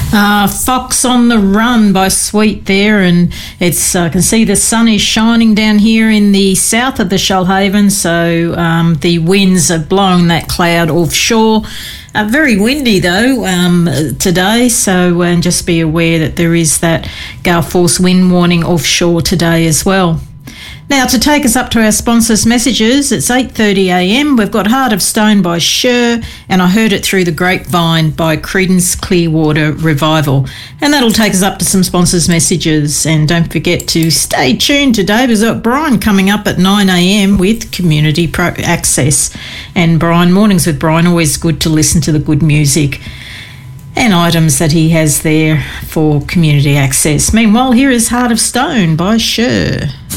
Fox on the Run by Sweet there, and it's I can see the sun is shining down here in the south of the Shoalhaven, so the winds are blowing that cloud offshore. Very windy though today, so and just be aware that there is that gale force wind warning offshore today as well. Now, to take us up to our sponsors' messages, it's 8:30am. We've got Heart of Stone by Cher, and I Heard It Through the Grapevine by Creedence Clearwater Revival. And that'll take us up to some sponsors' messages. And don't forget to stay tuned today. We've got Brian coming up at 9am with Community Access. And Brian, Mornings with Brian, always good to listen to the good music and items that he has there for community access. Meanwhile, here is Heart of Stone by Cher.